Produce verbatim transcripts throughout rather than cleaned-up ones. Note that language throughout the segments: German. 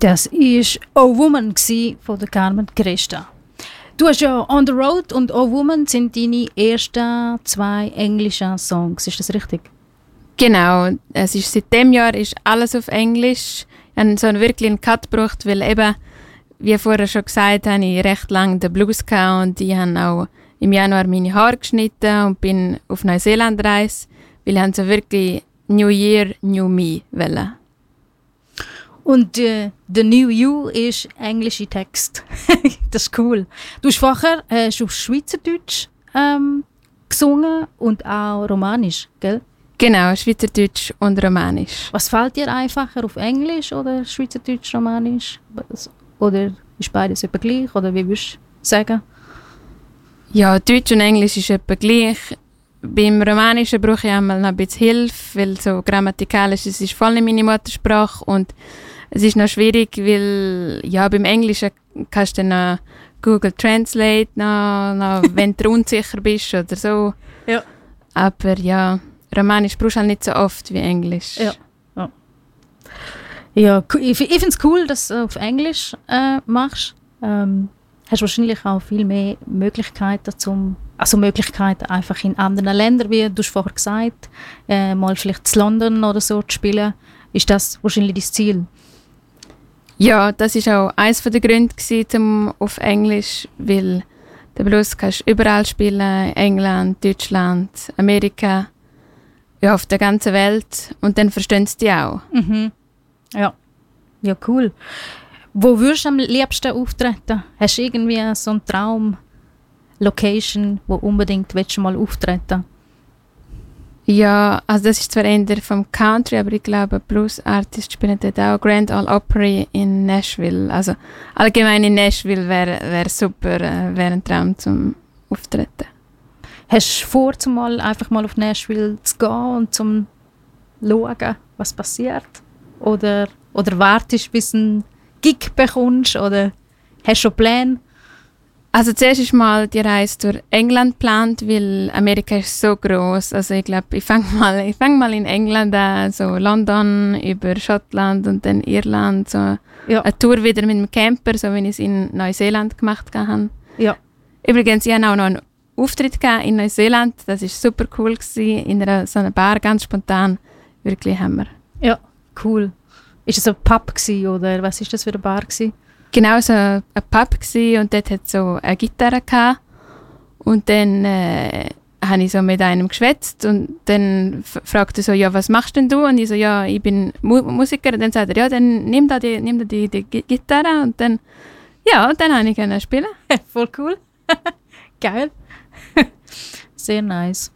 Das war «Oh Woman» von der Carmen Cresta. Du hast ja «On the Road» und «Oh Woman» sind deine ersten zwei englischen Songs. Ist das richtig? Genau. Es ist, seit dem Jahr ist alles auf Englisch. Ich habe so wirklich einen Cut gebraucht, weil eben, wie vorher schon gesagt, habe ich recht lange den Blues gehabt und ich habe auch im Januar meine Haare geschnitten und bin auf Neuseeland reise, weil ich so wirklich «New Year, New Me» wollte. Und äh, «The New You» ist englische Text. Das ist cool. Du hast vorher äh, auf Schweizerdeutsch ähm, gesungen und auch Romanisch, gell? Genau, Schweizerdeutsch und Romanisch. Was fällt dir einfacher, auf Englisch oder Schweizerdeutsch, Romanisch? Oder ist beides etwa gleich? Oder wie würdest du sagen? Ja, Deutsch und Englisch ist etwa gleich. Beim Romanischen brauche ich einmal noch ein bisschen Hilfe, weil so grammatikalisch es ist voll nicht meine Muttersprache und es ist noch schwierig, weil ja, beim Englischen kannst du dann noch Google Translate, noch, noch, wenn du unsicher bist oder so. Ja. Aber ja, Romanisch brauchst du halt nicht so oft wie Englisch. Ja, ja. Ja, ich finde es cool, dass du auf Englisch äh, machst. Ähm, hast wahrscheinlich auch viel mehr Möglichkeiten, zum, also Möglichkeiten einfach in anderen Ländern, wie du vorher gesagt hast, äh, mal vielleicht in London oder so zu spielen. Ist das wahrscheinlich dein Ziel? Ja, das war auch eines der Gründe um auf Englisch, weil den Blues kannst du überall spielen, England, Deutschland, Amerika, ja, auf der ganzen Welt und dann verstehen sie die auch. Mhm. Ja. Ja, cool. Wo würdest du am liebsten auftreten? Hast du irgendwie so einen Traum-Location, wo unbedingt willst du mal auftreten? Ja, also das ist zwar eher vom Country, aber ich glaube, Blues-Artists spielen dort auch Grand Ole Opry in Nashville. Also allgemein in Nashville wäre wär super, äh, wäre ein Traum zum Auftreten. Hast du vor, zum mal einfach mal auf Nashville zu gehen und zum schauen, was passiert? Oder, oder wartest, bis du einen Gig bekommst? Oder hast du schon Pläne? Also zuerst ist mal die Reise durch England geplant, weil Amerika ist so gross. Also ich glaube, ich fange mal, ich fang mal in England an, so London über Schottland und dann Irland. So ja. Eine Tour wieder mit dem Camper, so wie ich es in Neuseeland gemacht habe. Ja. Übrigens, ich hatte auch noch einen Auftritt in Neuseeland. Das war super cool gewesen, in einer, so einer Bar, ganz spontan. Wirklich Hammer. Ja, cool. Ist es ein Pub gewesen, oder was ist das für eine Bar gewesen? Genau, so ein Pub gsi und dort hat so eine Gitarre gehabt. Und dann äh, habe ich so mit einem geschwätzt und dann f- fragte er so, ja, was machst denn du? Und ich so, ja, ich bin Mu- Musiker. Und dann sagt er, ja, dann nimm da die, nimm da die, die G- Gitarre. Und dann, ja, und dann habe ich können spielen. Voll cool. Geil. Sehr nice.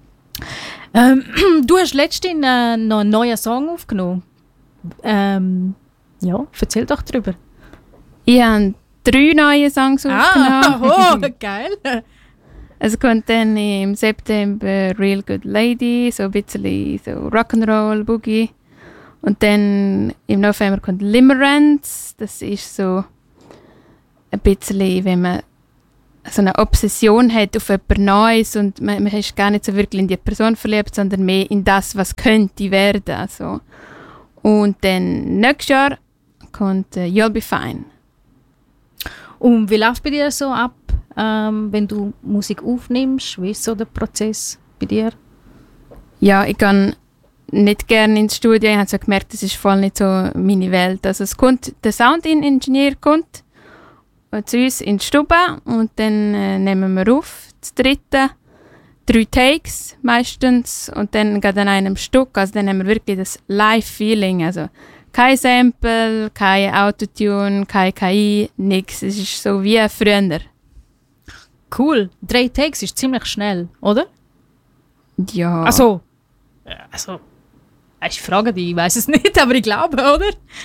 Ähm, du hast letztens äh, noch einen neuen Song aufgenommen. Ähm, ja, erzähl doch drüber. Ich habe drei neue Songs aufgenommen. Ah, oh, geil. Es kommt dann im September «Real Good Lady», so ein bisschen so Rock'n'Roll, Boogie. Und dann im November kommt «Limerence». Das ist so ein bisschen, wenn man so eine Obsession hat auf etwas Neues und man, man ist gar nicht so wirklich in die Person verliebt, sondern mehr in das, was könnte werden. Also. Und dann nächstes Jahr kommt uh, «You'll Be Fine». Und wie läuft bei dir so ab, ähm, wenn du Musik aufnimmst? Wie ist so der Prozess bei dir? Ja, ich gehe nicht gerne ins Studio. Ich habe so gemerkt, das ist voll nicht so meine Welt. Also es kommt, der Sound-Ingenieur kommt zu uns in die Stube und dann äh, nehmen wir auf, das dritte, drei Takes meistens und dann geht an einem Stück. Also dann haben wir wirklich das Live-Feeling. Also kein Sample, kein Autotune, kein K I, nichts. Es ist so wie früher. Cool. Drei Takes ist ziemlich schnell, oder? Ja. Also, also ich frage dich, ich weiß es nicht, aber ich glaube, oder?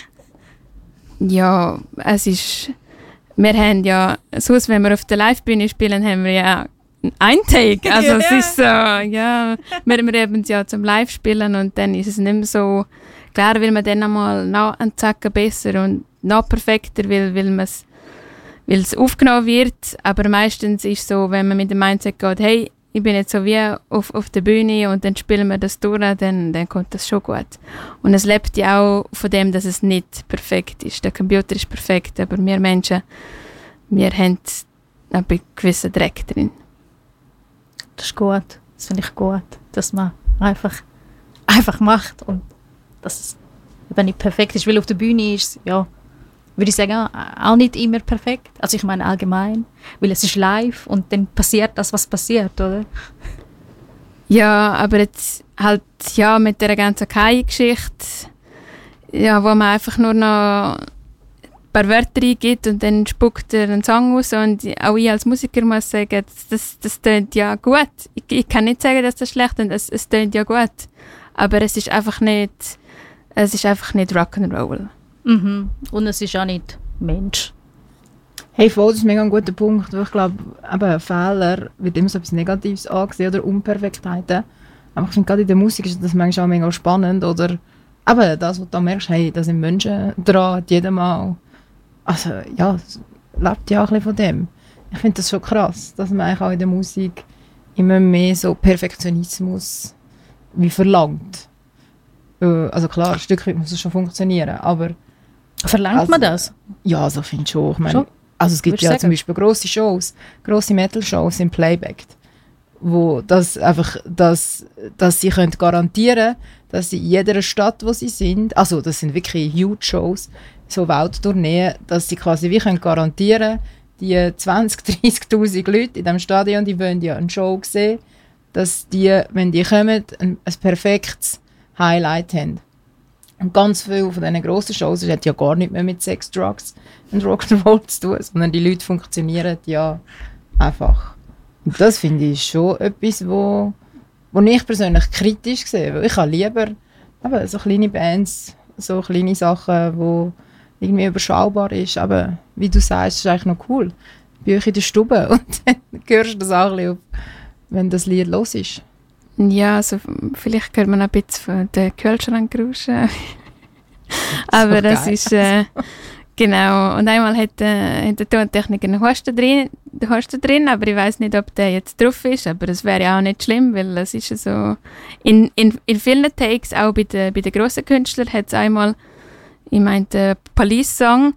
Ja, es ist... Wir haben ja, sonst, wenn wir auf der Live-Bühne spielen, haben wir ja ein Take. Also yeah. Es ist so, ja, wir, wir haben es ja zum Live-Spielen und dann ist es nicht mehr so... Klar will man dann einmal noch einen Zacken besser und noch perfekter, weil, weil es aufgenommen wird. Aber meistens ist es so, wenn man mit dem Mindset geht, hey, ich bin jetzt so wie auf, auf der Bühne und dann spielen wir das durch, dann, dann kommt das schon gut. Und es lebt ja auch von dem, dass es nicht perfekt ist. Der Computer ist perfekt, aber wir Menschen, wir haben einen gewissen Dreck drin. Das ist gut. Das finde ich gut, dass man einfach, einfach macht und dass es eben nicht perfekt ist, weil auf der Bühne ist es, ja, würde ich sagen, auch nicht immer perfekt. Also ich meine allgemein, weil es ist live und dann passiert das, was passiert, oder? Ja, aber jetzt halt ja mit der ganzen K I-Geschichte, ja, wo man einfach nur noch ein paar Wörter eingibt und dann spuckt er einen Song aus und auch ich als Musiker muss sagen, das, das tönt ja gut. Ich, ich kann nicht sagen, dass das schlecht ist, es, es tönt ja gut. Aber es ist einfach nicht, es ist einfach nicht Rock'n'Roll. Mhm. Und es ist auch nicht Mensch. Hey, voll, das ist mega ein guter Punkt. Ich glaube, eben Fehler wird immer so etwas Negatives angesehen oder Unperfektheiten. Aber ich finde, gerade in der Musik ist das manchmal auch mega spannend. Oder eben das, was du merkst, hey, da sind Menschen dran, jedem Mal. Also ja, es lebt ja auch ein bisschen von dem. Ich finde das schon krass, dass man eigentlich auch in der Musik immer mehr so Perfektionismus wie verlangt. Also klar, ein Stück weit muss es schon funktionieren, aber verlangt also, man das? Ja, also ich finde schon. Ich meine, schon? Also es gibt Würdest ja sagen? zum Beispiel grosse Shows, grosse Metal-Shows im Playback, wo das einfach, dass, dass sie können garantieren, dass sie in jeder Stadt, wo sie sind, also das sind wirklich huge Shows, so Welttourneen, dass sie quasi wie können garantieren, die zwanzig-, dreissigtausend Leute in diesem Stadion, die wollen ja eine Show sehen, dass die, wenn die kommen, ein, ein perfektes Highlight haben. Und ganz viele von diesen grossen Shows, das hat ja gar nicht mehr mit Sex, Drugs und Rock'n'Roll zu tun, sondern die Leute funktionieren ja einfach. Und das finde ich schon etwas, wo, wo ich persönlich kritisch sehe. Weil ich habe lieber eben, so kleine Bands, so kleine Sachen, wo irgendwie überschaubar ist. Aber wie du sagst, ist eigentlich noch cool. Bei euch in der Stube und dann hörst du das auch ein bisschen auf, wenn das Lied los ist. Ja, also vielleicht hört man ein bisschen von den Kühlschrank rauschen. Aber das geil. ist äh, genau. Und einmal hat, äh, hat der Tontechniker einen Hosten drin, den Hosten drin, aber ich weiß nicht, ob der jetzt drauf ist. Aber das wäre ja auch nicht schlimm, weil es ist so in, in, in vielen Takes, auch bei den, bei den grossen Künstlern, hat es einmal, ich meine, der Police-Song,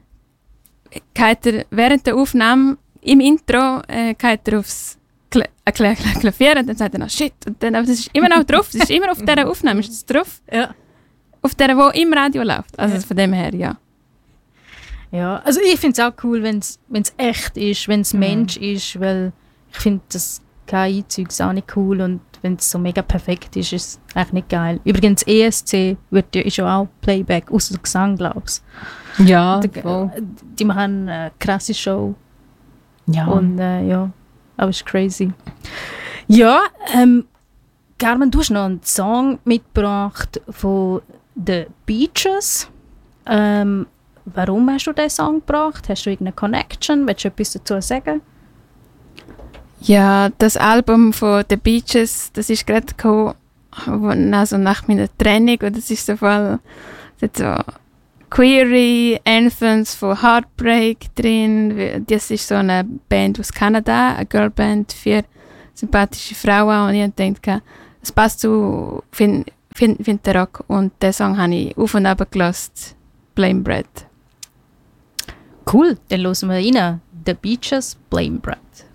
er während der Aufnahme im Intro äh, geht er aufs Kla Kla Kla Klavier und dann sagt er noch Shit. Und dann, aber das ist immer noch drauf. Das ist immer auf dieser Aufnahme. Ist das drauf? Ja. Auf der, die im Radio läuft. Also ja. Von dem her, ja. Ja, also ich finde es auch cool, wenn es echt ist, wenn es mhm. Mensch ist, weil ich finde das K I-Zeug auch nicht cool und wenn es so mega perfekt ist, ist es eigentlich nicht geil. Übrigens, E S C wird ja, ist ja auch Playback, außer der Gesang, glaube ich. Ja, die, voll. Die machen eine krasse Show. Ja. Und äh, ja, aber es ist crazy. Ja, ähm, Carmen, du hast noch einen Song mitgebracht von The Beaches. Ähm, warum hast du diesen Song gebracht? Hast du irgendeine Connection? Willst du etwas dazu sagen? Ja, das Album von The Beaches, das ist gerade gekommen, also nach meiner Trennung, und das ist so voll so queere Anthems von Heartbreak drin. Das ist so eine Band aus Kanada, eine Girlband für sympathische Frauen, und ich dachte, es passt zu find, find, find den Rock, und den Song habe ich auf und ab gelassen, Blame Bread. Cool, dann hören wir rein. The Beaches, Blame Bread.